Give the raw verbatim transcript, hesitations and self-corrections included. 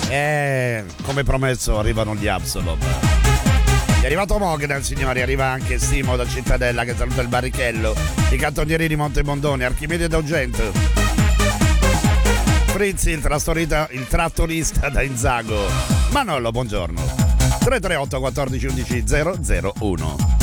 E come promesso arrivano gli Absolom. È arrivato Mogna, signori, arriva anche Simo da Cittadella che saluta il Barrichello, i cantonieri di Montebondone, Archimede da Ugente, Frizzi, il, il trattorista da Inzago. Manolo, buongiorno. tre tre otto quattordici undici zero zero uno.